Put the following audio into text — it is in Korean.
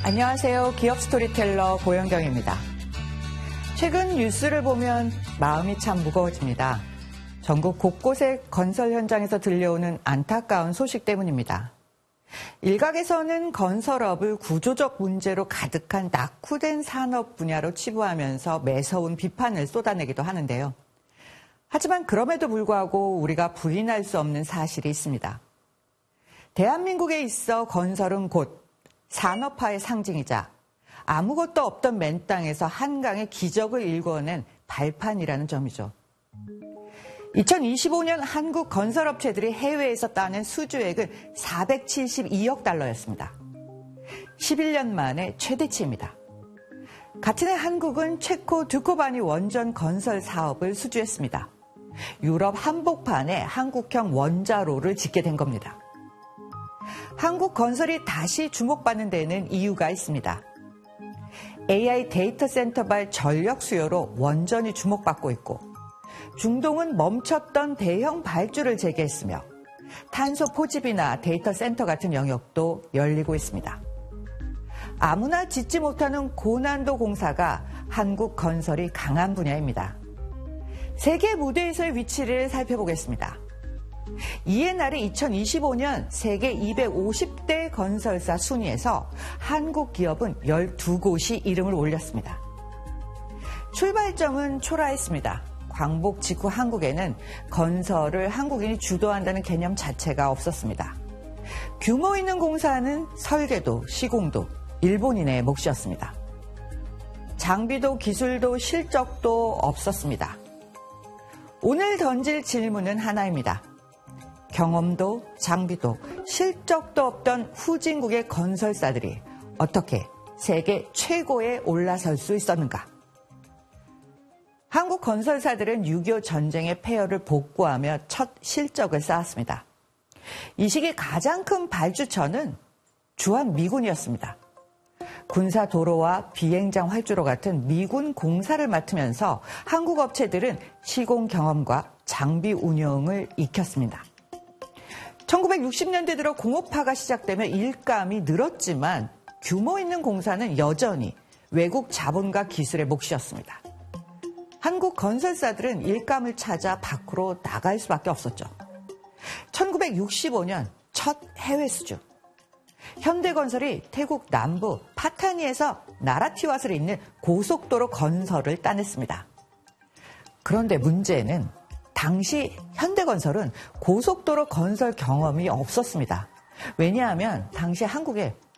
안녕하세요. 기업 스토리텔러 고영경입니다. 최근 뉴스를 보면 마음이 참 무거워집니다. 전국 곳곳의 건설 현장에서 들려오는 안타까운 소식 때문입니다. 일각에서는 건설업을 구조적 문제로 가득한 낙후된 산업 분야로 치부하면서 매서운 비판을 쏟아내기도 하는데요. 하지만 그럼에도 불구하고 우리가 부인할 수 없는 사실이 있습니다. 대한민국에 있어 건설은 곧 산업화의 상징이자 아무것도 없던 맨 땅에서 한강의 기적을 일궈낸 발판이라는 점이죠. 2025년 한국 건설업체들이 해외에서 따낸 수주액은 472억 달러였습니다. 11년 만에 최대치입니다. 같은 해 한국은 체코 두코바니 원전 건설 사업을 수주했습니다. 유럽 한복판에 한국형 원자로를 짓게 된 겁니다. 한국 건설이 다시 주목받는 데는 이유가 있습니다. AI 데이터 센터발 전력 수요로 원전이 주목받고 있고 중동은 멈췄던 대형 발주를 재개했으며 탄소 포집이나 데이터 센터 같은 영역도 열리고 있습니다. 아무나 짓지 못하는 고난도 공사가 한국 건설이 강한 분야입니다. 세계 무대에서의 위치를 살펴보겠습니다. 이해날이 2025년 세계 250대 건설사 순위에서 한국 기업은 12곳이 이름을 올렸습니다. 출발점은 초라했습니다. 광복 직후 한국에는 건설을 한국인이 주도한다는 개념 자체가 없었습니다. 규모 있는 공사는 설계도, 시공도 일본인의 몫이었습니다. 장비도 기술도 실적도 없었습니다. 오늘 던질 질문은 하나입니다. 경험도 장비도 실적도 없던 후진국의 건설사들이 어떻게 세계 최고에 올라설 수 있었는가? 한국 건설사들은 6.25 전쟁의 폐허를 복구하며 첫 실적을 쌓았습니다. 이 시기 가장 큰 발주처는 주한미군이었습니다. 군사 도로와 비행장 활주로 같은 미군 공사를 맡으면서 한국 업체들은 시공 경험과 장비 운영을 익혔습니다. 1960년대 들어 공업화가 시작되며 일감이 늘었지만 규모 있는 공사는 여전히 외국 자본과 기술의 몫이었습니다. 한국 건설사들은 일감을 찾아 밖으로 나갈 수밖에 없었죠. 1965년 첫 해외 수주. 현대건설이 태국 남부 파타니에서 나라티왓을 잇는 고속도로 건설을 따냈습니다. 그런데 문제는 당시 현대건설은 고속도로 건설 경험이 없었습니다. 왜냐하면 당시 한국에